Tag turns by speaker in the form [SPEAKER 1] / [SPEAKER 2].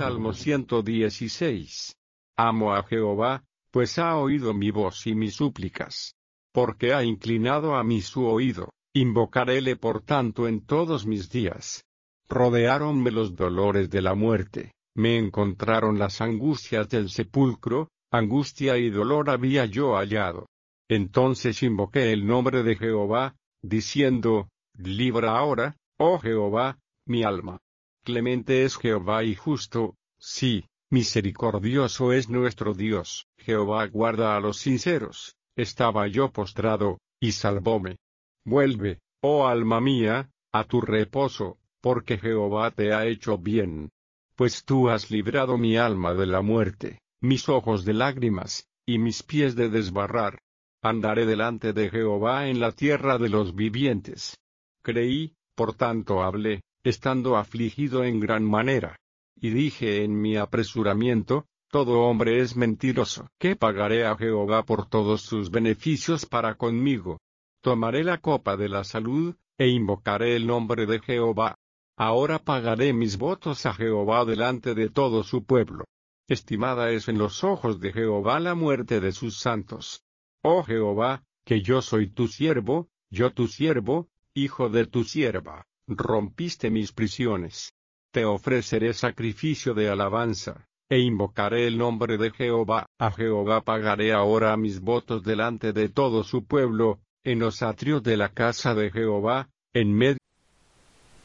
[SPEAKER 1] Salmo 116. Amo a Jehová, pues ha oído mi voz y mis súplicas. Porque ha inclinado a mí su oído, invocaréle por tanto en todos mis días. Rodeáronme los dolores de la muerte, me encontraron las angustias del sepulcro, angustia y dolor había yo hallado. Entonces invoqué el nombre de Jehová, diciendo, libra ahora, oh Jehová, mi alma. Clemente es Jehová y justo, sí, misericordioso es nuestro Dios. Jehová guarda a los sinceros. Estaba yo postrado, y salvóme. Vuelve, oh alma mía, a tu reposo, porque Jehová te ha hecho bien. Pues tú has librado mi alma de la muerte, mis ojos de lágrimas, y mis pies de desbarrar. Andaré delante de Jehová en la tierra de los vivientes. Creí, por tanto hablé, estando afligido en gran manera. Y dije en mi apresuramiento, todo hombre es mentiroso. ¿Qué pagaré a Jehová por todos sus beneficios para conmigo? Tomaré la copa de la salud, e invocaré el nombre de Jehová. Ahora pagaré mis votos a Jehová delante de todo su pueblo. Estimada es en los ojos de Jehová la muerte de sus santos. Oh Jehová, que yo soy tu siervo, yo tu siervo, hijo de tu sierva, rompiste mis prisiones. Te ofreceré sacrificio de alabanza, e invocaré el nombre de Jehová. A Jehová pagaré ahora mis votos delante de todo su pueblo, en los atrios de la casa de Jehová, en medio